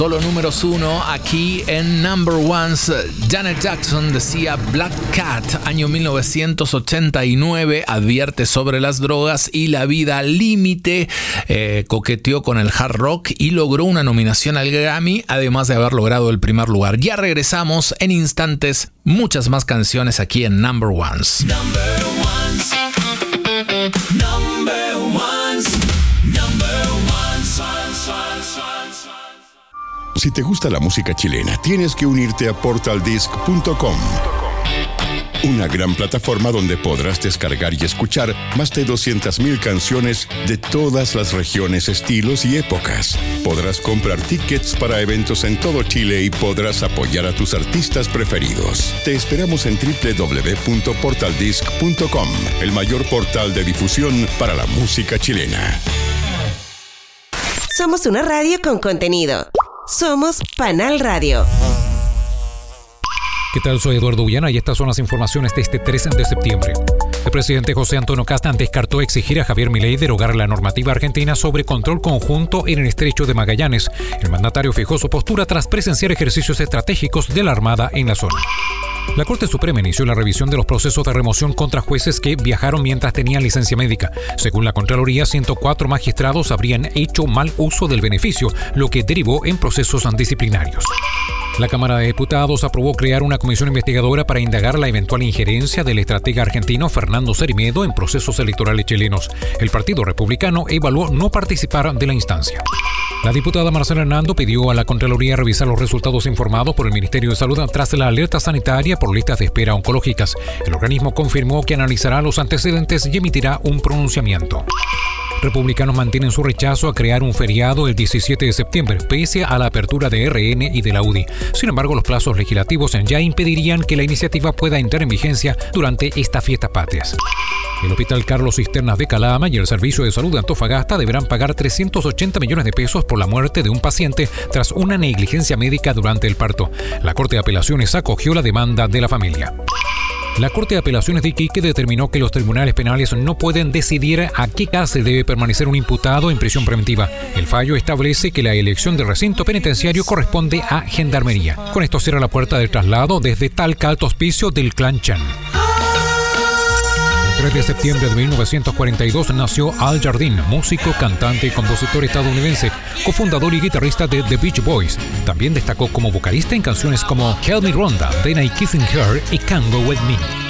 solo números 1 aquí en Number Ones. Janet Jackson decía Black Cat, año 1989, advierte sobre las drogas y la vida límite. Coqueteó con el hard rock y logró una nominación al Grammy, además de haber logrado el primer lugar. Ya regresamos en instantes, muchas más canciones aquí en Number Ones. Number Ones. Number Ones. Number Ones. Si te gusta la música chilena, tienes que unirte a portaldisc.com. Una gran plataforma donde podrás descargar y escuchar más de 200,000 canciones de todas las regiones, estilos y épocas. Podrás comprar tickets para eventos en todo Chile y podrás apoyar a tus artistas preferidos. Te esperamos en www.portaldisc.com, el mayor portal de difusión para la música chilena. Somos una radio con contenido. Somos Panal Radio. ¿Qué tal? Soy Eduardo Villana y estas son las informaciones de este 3 de septiembre. El presidente José Antonio Kast descartó exigir a Javier Milei derogar la normativa argentina sobre control conjunto en el Estrecho de Magallanes. El mandatario fijó su postura tras presenciar ejercicios estratégicos de la Armada en la zona. La Corte Suprema inició la revisión de los procesos de remoción contra jueces que viajaron mientras tenían licencia médica. Según la Contraloría, 104 magistrados habrían hecho mal uso del beneficio, lo que derivó en procesos disciplinarios. La Cámara de Diputados aprobó crear una comisión investigadora para indagar la eventual injerencia del estratega argentino Fernando Cermedo en procesos electorales chilenos. El Partido Republicano evaluó no participar de la instancia. La diputada Marcela Hernando pidió a la Contraloría revisar los resultados informados por el Ministerio de Salud tras la alerta sanitaria por listas de espera oncológicas. El organismo confirmó que analizará los antecedentes y emitirá un pronunciamiento. Republicanos mantienen su rechazo a crear un feriado el 17 de septiembre, pese a la apertura de RN y de la UDI. Sin embargo, los plazos legislativos ya impedirían que la iniciativa pueda entrar en vigencia durante estas fiestas patrias. El Hospital Carlos Cisternas de Calama y el Servicio de Salud de Antofagasta deberán pagar 380 millones de pesos por la muerte de un paciente tras una negligencia médica durante el parto. La Corte de Apelaciones acogió la demanda de la familia. La Corte de Apelaciones de Iquique determinó que los tribunales penales no pueden decidir a qué cárcel debe permanecer un imputado en prisión preventiva. El fallo establece que la elección del recinto penitenciario corresponde a Gendarmería. Con esto cierra la puerta del traslado desde Talca Alto Hospicio del Clan Chan. El 3 de septiembre de 1942 nació Al Jardín, músico, cantante y compositor estadounidense, cofundador y guitarrista de The Beach Boys. También destacó como vocalista en canciones como Help Me Rhonda, Then I Kissing Her y Can't Go With Me.